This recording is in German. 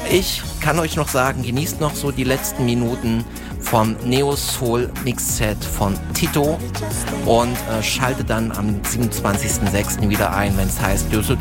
Ich kann euch noch sagen, genießt noch so die letzten Minuten vom Neo Soul Mixset von Tito und schaltet dann am 27.06. wieder ein, wenn es heißt